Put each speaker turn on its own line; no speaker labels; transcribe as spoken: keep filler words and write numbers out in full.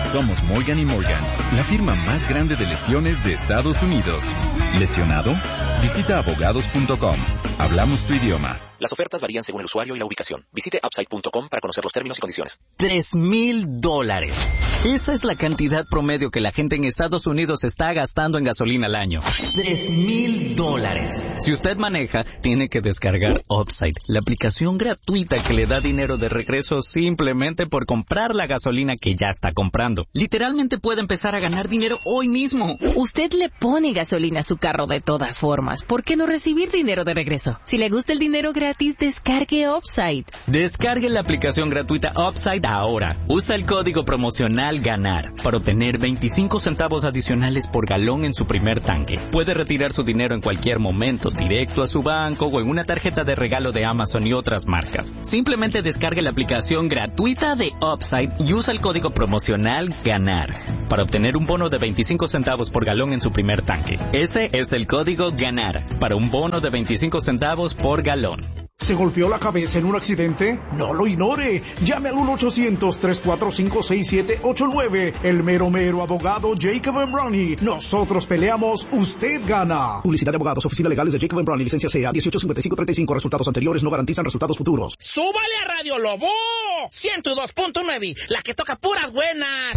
Somos Morgan y Morgan, la firma más grande de lesiones de Estados Unidos. ¿Lesionado? Visita abogados punto com. Hablamos tu idioma.
Las ofertas varían según el usuario y la ubicación. Visite upside punto com para conocer los términos y condiciones.
Tres mil dólares. Esa es la cantidad promedio que la gente en Estados Unidos está gastando en gasolina al año. Tres mil dólares. Si usted maneja, tiene que descargar Upside, la aplicación gratuita que le da dinero de regreso simplemente por comprar la gasolina que ya está comprando. Literalmente puede empezar a ganar dinero hoy mismo.
Usted le pone gasolina a su carro de todas formas. ¿Por qué no recibir dinero de regreso? Si le gusta el dinero gratis, descargue Upside.
Descargue la aplicación gratuita Upside ahora. Usa el código promocional GANAR para obtener veinticinco centavos adicionales por galón en su primer tanque. Puede retirar su dinero en cualquier momento, directo a su banco o en una tarjeta de regalo de Amazon y otras marcas. Simplemente descargue la aplicación gratuita de Upside y usa el código promocional GANAR para obtener un bono de veinticinco centavos por galón en su primer tanque. Ese es el código GANAR para un bono de veinticinco centavos por galón.
¿Se golpeó la cabeza en un accidente? No lo ignore. Llame al uno ochocientos, tres cuatro cinco, seis siete ocho nueve. El mero mero abogado Jacob and Ronnie. Nosotros peleamos, usted gana. Publicidad de abogados, oficina legales de Jacob and Ronnie, licencia C A dieciocho cincuenta y cinco treinta y cinco. Resultados anteriores no garantizan resultados futuros.
¡Súbale a Radio Lobo! ciento dos punto nueve, la que toca puras buenas.